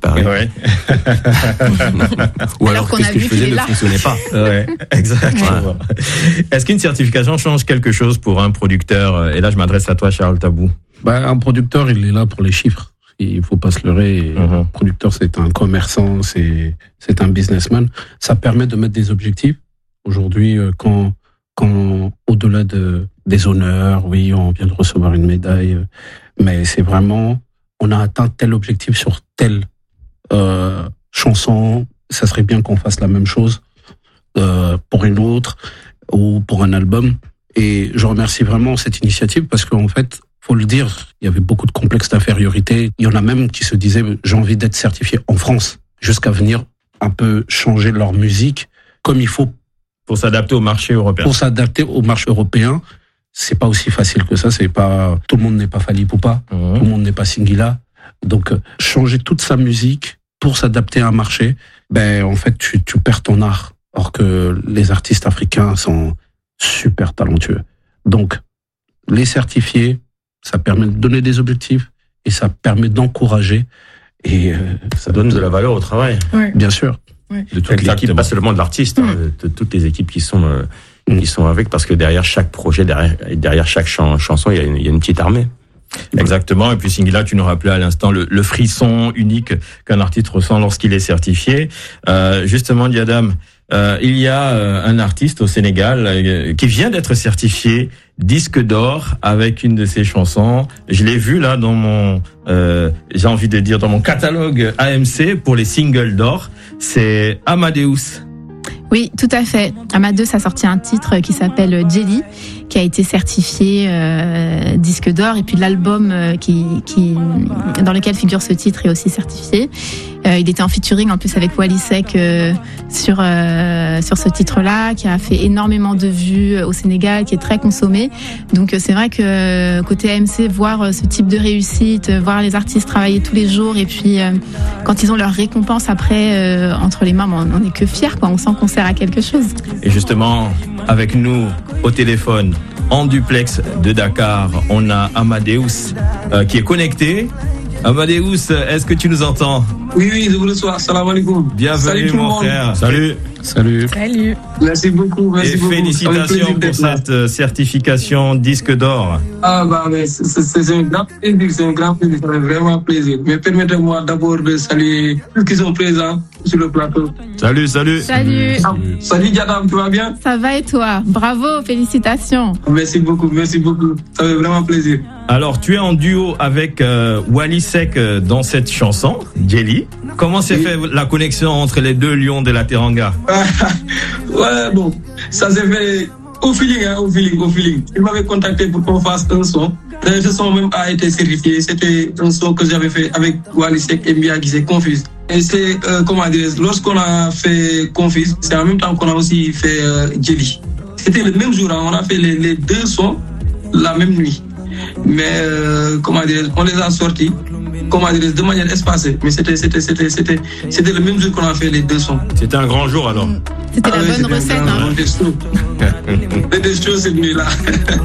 pareil. Ouais. Ou alors que ce que je faisais ne fonctionnait pas. Ouais, exactement. Ouais. Est-ce qu'une certification change quelque chose pour un producteur? Et là, je m'adresse à toi, Charles Tabou. Un producteur, il est là pour les chiffres. Il faut pas se leurrer. Un producteur, c'est un commerçant, c'est un businessman. Ça permet de mettre des objectifs. Aujourd'hui, quand au-delà des honneurs, oui, on vient de recevoir une médaille, mais c'est vraiment, on a atteint tel objectif sur telle chanson. Ça serait bien qu'on fasse la même chose pour une autre ou pour un album. Et je remercie vraiment cette initiative parce qu'en fait, faut le dire, il y avait beaucoup de complexes d'infériorité. Il y en a même qui se disaient, j'ai envie d'être certifié en France, jusqu'à venir un peu changer leur musique comme il faut. Pour s'adapter au marché européen. Pour s'adapter au marché européen, c'est pas aussi facile que ça. C'est pas, tout le monde n'est pas Fally Ipupa, tout le monde n'est pas Singila. Donc, changer toute sa musique pour s'adapter à un marché, en fait, tu perds ton art. Or que les artistes africains sont super talentueux. Donc, les certifier, ça permet de donner des objectifs et ça permet d'encourager et ça donne de la valeur au travail. Ouais. Bien sûr. Ouais. De toute l'équipe, pas seulement de l'artiste, de toutes les équipes qui sont avec, parce que derrière chaque projet, derrière chaque chanson, il y a une petite armée. Exactement. Et puis Singila, tu nous rappelais à l'instant le frisson unique qu'un artiste ressent lorsqu'il est certifié. Justement, Diadam, il y a un artiste au Sénégal qui vient d'être certifié disque d'or avec une de ses chansons. Je l'ai vu là dans mon, j'ai envie de dire dans mon catalogue AMC pour les singles d'or. C'est Amadeus. Oui, tout à fait. Amadeus a sorti un titre qui s'appelle Jelly, qui a été certifié disque d'or, et puis l'album qui dans lequel figure ce titre est aussi certifié. Il était en featuring en plus avec Wally Seck sur ce titre-là, qui a fait énormément de vues au Sénégal, qui est très consommé. Donc c'est vrai que côté AMC, voir ce type de réussite, voir les artistes travailler tous les jours, et puis quand ils ont leur récompense après entre les mains, on n'est que fiers, quoi. On sent qu'on sert à quelque chose. Et justement, avec nous au téléphone, en duplex de Dakar, on a Amadeus qui est connecté. Amadeus, est-ce que tu nous entends? Oui, je vous reçois. Salam alaikum. Bienvenue, mon frère. Salut. Merci beaucoup. Et félicitations pour cette certification disque d'or. C'est un grand plaisir. C'est vraiment un plaisir. Mais permettez-moi d'abord de saluer ceux qui sont présents sur le plateau. Salut. Salut Diadam, tu vas bien? Ça va et toi? Bravo, félicitations. Merci beaucoup. Ça fait vraiment plaisir. Alors, tu es en duo avec Wally Seck dans cette chanson, Jelly. Comment s'est fait la connexion entre les deux lions de la Teranga? Ça s'est fait au feeling. Il m'avait contacté pour qu'on fasse un son. Ce son même a été certifié. C'était un son que j'avais fait avec Wally Seck et Mia qui s'est Confuse. Et c'est, lorsqu'on a fait Confuse, c'est en même temps qu'on a aussi fait Jelly. C'était le même jour, on a fait les deux sons la même nuit. Mais on les a sortis de manière espacée. Mais c'était le même jour qu'on a fait les deux sons. C'était un grand jour alors. C'était la bonne recette. C'était des choses cette nuit-là.